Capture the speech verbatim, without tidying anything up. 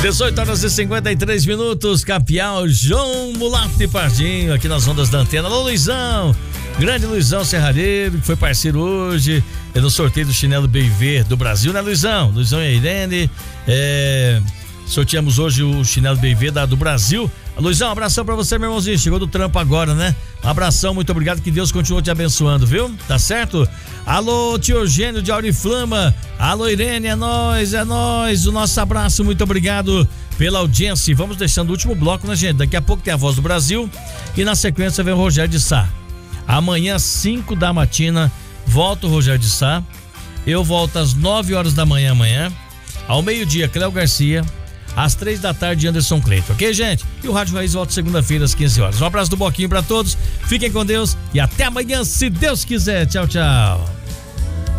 dezoito horas e cinquenta e três minutos, Capial, João Mulato e Pardinho, aqui nas ondas da antena. Alô, Luizão, grande Luizão Serralheiro, que foi parceiro hoje é no sorteio do chinelo B V do Brasil, né, Luizão? Luizão e a Irene, é, sorteamos hoje o chinelo B V da, do Brasil. Luizão, um abração pra você, meu irmãozinho, chegou do trampo agora, né? Um abração, muito obrigado, que Deus continue te abençoando, viu? Tá certo? Alô, tio Eugênio de Auriflama, alô, Irene, é nóis, é nóis, o nosso abraço, muito obrigado pela audiência. E vamos deixando o último bloco, né, gente? Daqui a pouco tem a Voz do Brasil e na sequência vem o Rogério de Sá. Amanhã, cinco da matina, volta o Rogério de Sá. Eu volto às nove horas da manhã amanhã. Ao meio-dia, Cléo Garcia. Às três da tarde, Anderson Cleiton, ok, gente? E o Rádio Raiz volta segunda-feira às quinze horas. Um abraço do Boquinho pra todos, fiquem com Deus e até amanhã, se Deus quiser. Tchau, tchau.